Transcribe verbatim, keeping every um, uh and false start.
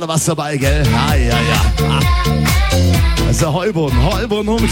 was dabei, gell? Ja, ja, ja. Das ist der Heuboden. Heuboden um